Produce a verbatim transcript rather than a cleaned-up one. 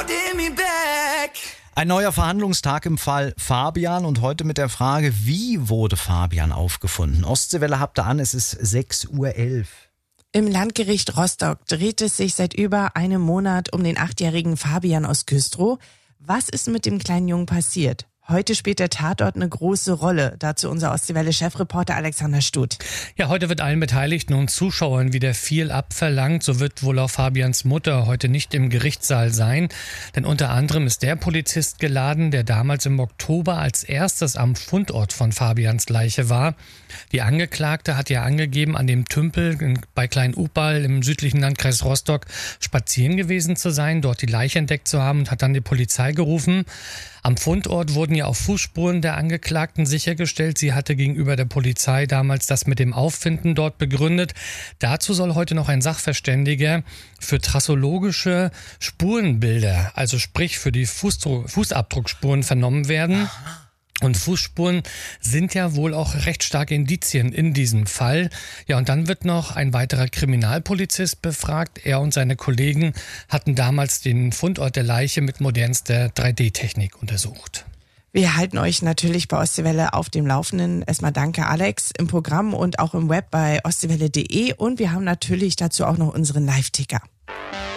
holding me back. Ein neuer Verhandlungstag im Fall Fabian und heute mit der Frage, wie wurde Fabian aufgefunden? Ostseewelle habt ihr an, es ist sechs Uhr elf. Im Landgericht Rostock dreht es sich seit über einem Monat um den achtjährigen Fabian aus Güstrow. Was ist mit dem kleinen Jungen passiert? Heute spielt der Tatort eine große Rolle. Dazu unser Ostseewelle-Chefreporter Alexander Stuth. Ja, heute wird allen Beteiligten und Zuschauern wieder viel abverlangt. So wird wohl auch Fabians Mutter heute nicht im Gerichtssaal sein. Denn unter anderem ist der Polizist geladen, der damals im Oktober als erstes am Fundort von Fabians Leiche war. Die Angeklagte hat ja angegeben, an dem Tümpel bei Klein-Ubal im südlichen Landkreis Rostock spazieren gewesen zu sein, dort die Leiche entdeckt zu haben und hat dann die Polizei gerufen. Am Fundort wurden ja auch Fußspuren der Angeklagten sichergestellt. Sie hatte gegenüber der Polizei damals das mit dem Auffinden dort begründet. Dazu soll heute noch ein Sachverständiger für trassologische Spurenbilder, also sprich für die Fußdru- Fußabdruckspuren vernommen werden. Und Fußspuren sind ja wohl auch recht starke Indizien in diesem Fall. Ja, und dann wird noch ein weiterer Kriminalpolizist befragt. Er und seine Kollegen hatten damals den Fundort der Leiche mit modernster drei D Technik untersucht. Wir halten euch natürlich bei Ostseewelle auf dem Laufenden. Erstmal danke Alex im Programm und auch im Web bei ostseewelle punkt de und wir haben natürlich dazu auch noch unseren Live-Ticker.